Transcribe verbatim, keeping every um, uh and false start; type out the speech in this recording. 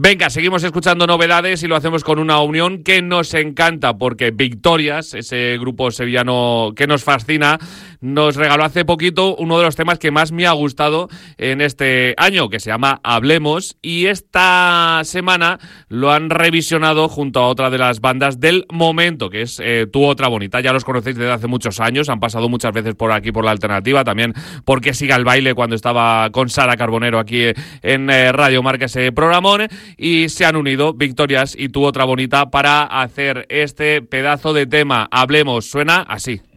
Venga, seguimos escuchando novedades y lo hacemos con una unión que nos encanta porque Victorias, ese grupo sevillano que nos fascina, nos regaló hace poquito uno de los temas que más me ha gustado en este año, que se llama Hablemos, y esta semana lo han revisionado junto a otra de las bandas del momento, que es eh, Tu Otra Bonita. Ya los conocéis desde hace muchos años, han pasado muchas veces por aquí por la alternativa, también porque Siga el Baile cuando estaba con Sara Carbonero aquí en eh, Radio Marca, ese programón, y se han unido Victorias y Tu Otra Bonita para hacer este pedazo de tema. Hablemos, suena así.